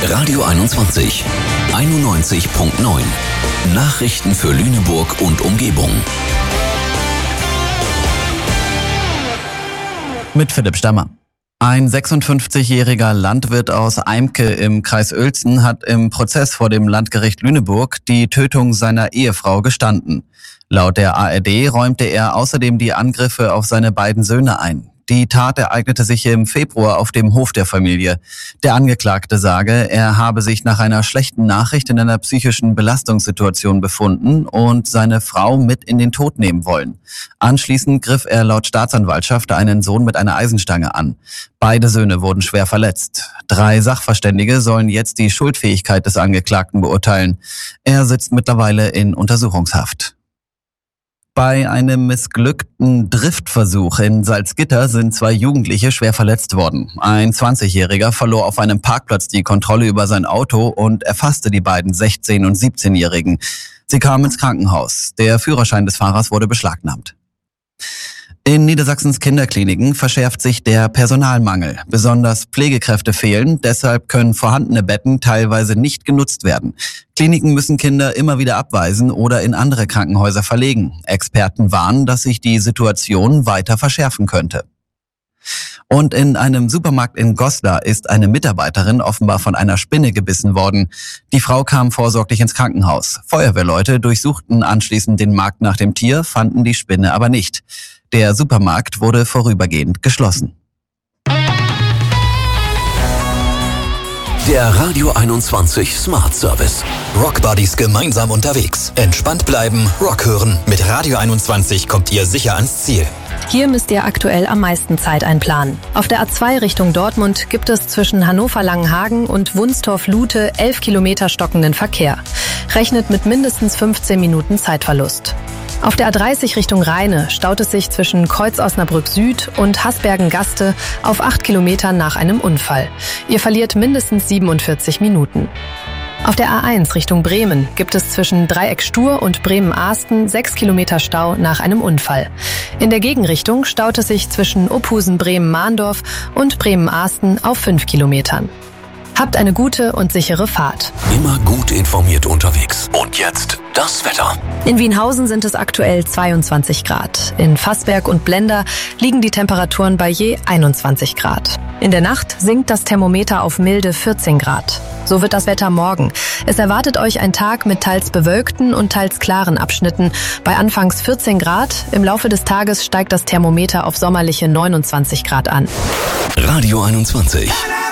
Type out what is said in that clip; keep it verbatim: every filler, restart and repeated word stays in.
Radio einundzwanzig. einundneunzig Komma neun. Nachrichten für Lüneburg und Umgebung. Mit Philipp Stammer. Ein sechsundfünfzigjähriger Landwirt aus Eimke im Kreis Uelzen hat im Prozess vor dem Landgericht Lüneburg die Tötung seiner Ehefrau gestanden. Laut der A R D räumte er außerdem die Angriffe auf seine beiden Söhne ein. Die Tat ereignete sich im Februar auf dem Hof der Familie. Der Angeklagte sage, er habe sich nach einer schlechten Nachricht in einer psychischen Belastungssituation befunden und seine Frau mit in den Tod nehmen wollen. Anschließend griff er laut Staatsanwaltschaft einen Sohn mit einer Eisenstange an. Beide Söhne wurden schwer verletzt. Drei Sachverständige sollen jetzt die Schuldfähigkeit des Angeklagten beurteilen. Er sitzt mittlerweile in Untersuchungshaft. Bei einem missglückten Driftversuch in Salzgitter sind zwei Jugendliche schwer verletzt worden. Ein zwanzigjähriger verlor auf einem Parkplatz die Kontrolle über sein Auto und erfasste die beiden sechzehn- und siebzehnjährigen. Sie kamen ins Krankenhaus. Der Führerschein des Fahrers wurde beschlagnahmt. In Niedersachsens Kinderkliniken verschärft sich der Personalmangel. Besonders Pflegekräfte fehlen, deshalb können vorhandene Betten teilweise nicht genutzt werden. Kliniken müssen Kinder immer wieder abweisen oder in andere Krankenhäuser verlegen. Experten warnen, dass sich die Situation weiter verschärfen könnte. Und in einem Supermarkt in Goslar ist eine Mitarbeiterin offenbar von einer Spinne gebissen worden. Die Frau kam vorsorglich ins Krankenhaus. Feuerwehrleute durchsuchten anschließend den Markt nach dem Tier, fanden die Spinne aber nicht. Der Supermarkt wurde vorübergehend geschlossen. Der Radio einundzwanzig Smart Service. Rock Buddies gemeinsam unterwegs. Entspannt bleiben, Rock hören. Mit Radio einundzwanzig kommt ihr sicher ans Ziel. Hier müsst ihr aktuell am meisten Zeit einplanen. Auf der A zwei Richtung Dortmund gibt es zwischen Hannover-Langenhagen und Wunstorf-Lute elf Kilometer stockenden Verkehr. Rechnet mit mindestens fünfzehn Minuten Zeitverlust. Auf der A dreißig Richtung Rheine staut es sich zwischen Kreuz-Osnabrück Süd und Hasbergen-Gaste auf acht Kilometern nach einem Unfall. Ihr verliert mindestens siebenundvierzig Minuten. Auf der A eins Richtung Bremen gibt es zwischen Dreieck Stur und Bremen-Ahsten sechs Kilometer Stau nach einem Unfall. In der Gegenrichtung staut es sich zwischen Uphusen-Bremen-Mahndorf und Bremen-Ahsten auf fünf Kilometern. Habt eine gute und sichere Fahrt. Immer gut informiert unterwegs. Und jetzt das Wetter. In Wienhausen sind es aktuell zweiundzwanzig Grad. In Fassberg und Blender liegen die Temperaturen bei je einundzwanzig Grad. In der Nacht sinkt das Thermometer auf milde vierzehn Grad. So wird das Wetter morgen. Es erwartet euch ein Tag mit teils bewölkten und teils klaren Abschnitten. Bei anfangs vierzehn Grad. Im Laufe des Tages steigt das Thermometer auf sommerliche neunundzwanzig Grad an. Radio einundzwanzig.